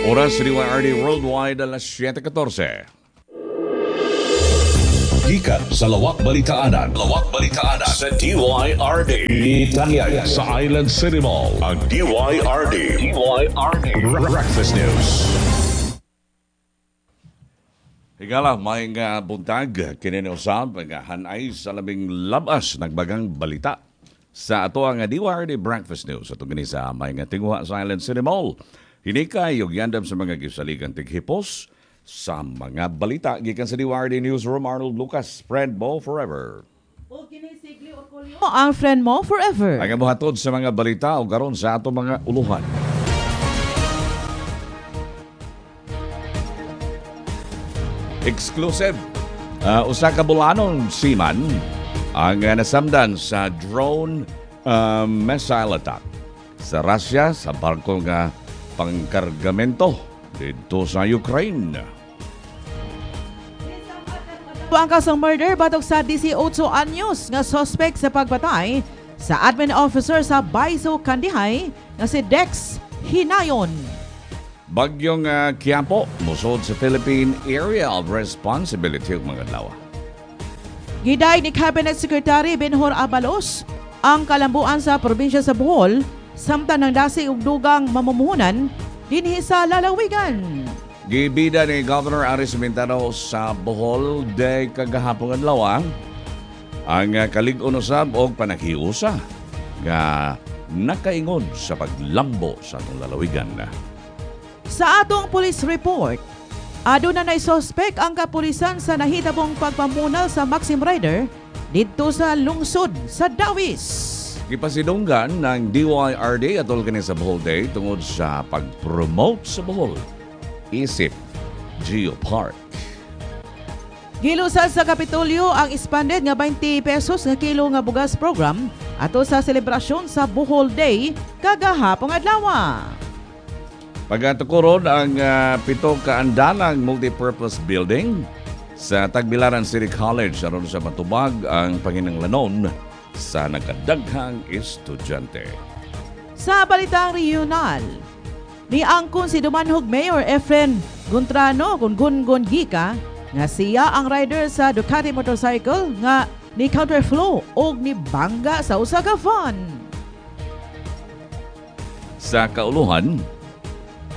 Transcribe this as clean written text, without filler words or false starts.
Oras sa DYRD Worldwide alas 7:14. Gikan sa Lawak Balitaanan. Lawak Balitaanan sa DYRD. Italian sa Island City Mall. Ang DYRD. Breakfast News. Higala, may nga buntag, kininiusab, nga hanay sa labing labas nagbagang balita. Sa ato ang DYRD Breakfast News, at gani sa may nga tingwa sa Island City Mall. Hinikay yung yandam sa mga gisaligan tighipos sa mga balita. Gikan sa DYRD Newsroom, Arnold Lucas, friend mo forever. Ang friend mo forever. Ang buhatod sa mga balita o garon sa ato mga uluhan. Exclusive. Usa ka bulanon seaman ang nasamdan sa drone missile attack sa Russia sa barko nga pangkargamento dito sa Ukraine. Ang kasang murder batok sa 18 anyos nga suspect sa pagpatay sa admin officer sa Baiso, Kandihay nga si Dex Hinayon. Bagyong Quiapo, musod sa Philippine Area of Responsibility ug mga lawa. Giday ni Cabinet Secretary Benhur Abalos ang kalambuan sa probinsya sa Bohol samtang ng dasi ug dugang mamumuhunan dinhi sa lalawigan. Gibida ni Governor Aris Mintano sa Bohol day kagahapon adlaw ang kalig-on usab og panaghiusa nga nakaingon sa paglambo sa atong lalawigan. Sa atong police report, aduna nay suspect ang kapulisan sa nahitabong pagpamunal sa Maxim Rider didto sa lungsod sa Dawis. Gipasidunggan ng DYRD at kini sa Bohol Day tungod sa pag-promote sa Bohol Isip Geopark. Gilusan sa Kapitolyo ang expanded nga 20 pesos nga kilo nga bugas program ato sa selebrasyon sa Bohol Day kagahapong adlaw. Pagatukuron ang 7 kaandalang multipurpose building sa Tagbilaran City College aron sa matubag ang panginahanglanon sa nagkadaghang estudyante. Sa balitang regional, niangkon si Dumanhog Mayor Efren Guntrano kung Gungun Gika nga siya ang rider sa Ducati motorcycle nga ni counterflow o ni bangga sa usa ka van. Sa kauluhan,